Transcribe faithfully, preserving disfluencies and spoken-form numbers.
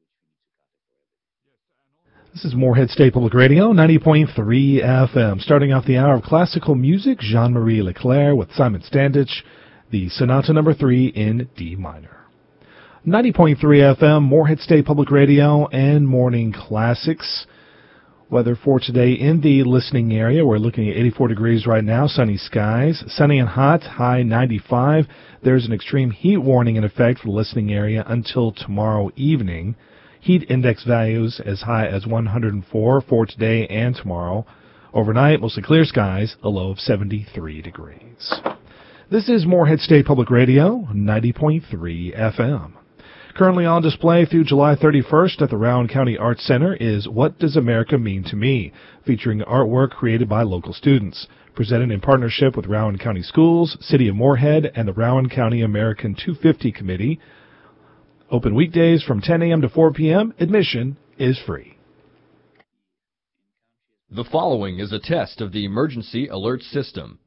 This is Moorhead State Public Radio, ninety point three F M. Starting off the hour of classical music, Jean-Marie Leclerc with Simon Standich, the Sonata Number three in D minor. ninety point three F M, Moorhead State Public Radio, and Morning Classics. Weather for today in the listening area. We're looking at eighty-four degrees right now, sunny skies, sunny and hot, high ninety-five. There's an extreme heat warning in effect for the listening area until tomorrow evening. Heat index values as high as one hundred four for today and tomorrow. Overnight, mostly clear skies, a low of seventy-three degrees. This is Moorhead State Public Radio, ninety point three F M. Currently on display through July thirty-first at the Rowan County Arts Center is What Does America Mean to Me?, featuring artwork created by local students. Presented in partnership with Rowan County Schools, City of Moorhead, and the Rowan County American two fifty Committee. Open weekdays from ten a.m. to four p.m. Admission is free. The following is a test of the emergency alert system.